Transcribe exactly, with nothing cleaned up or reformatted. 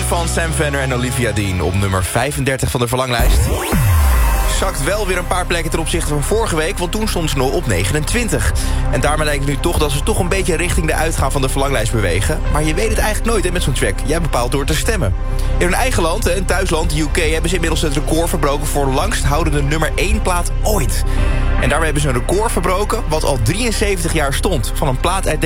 van Sam Fender en Olivia Dean op nummer vijfendertig van de verlanglijst. Zakt wel weer een paar plekken ten opzichte van vorige week, want toen stond ze nog op negenentwintig. En daarmee lijkt het nu toch dat ze toch een beetje richting de uitgaan van de verlanglijst bewegen. Maar je weet het eigenlijk nooit hè, met zo'n track. Jij bepaalt door te stemmen. In hun eigen land, hè, in thuisland, de U K, hebben ze inmiddels het record verbroken voor langsthoudende nummer één plaat ooit. En daarmee hebben ze een record verbroken wat al drieënzeventig jaar stond. Van een plaat uit